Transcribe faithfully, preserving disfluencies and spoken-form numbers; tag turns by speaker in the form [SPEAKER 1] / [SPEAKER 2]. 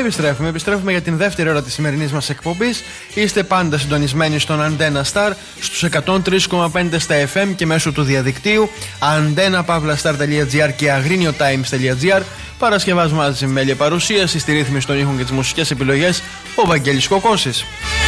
[SPEAKER 1] επιστρέφουμε. Επιστρέφουμε για την δεύτερη ώρα της σημερινής μας εκπομπής. Είστε πάντα συντονισμένοι στον Αντένα Star στους εκατόν τρία κόμμα πέντε στα εφ εμ και μέσω του διαδικτύου αντένα παύλα σταρ τελεία τζι άρ και αγρίνιο τάιμς τελεία τζι άρ. Παρασκευάς μαζί με μέλεια παρουσίαση, στη ρύθμιση των ήχων και τις μουσικές επιλογές ο Βαγγέλης Κοκώσης.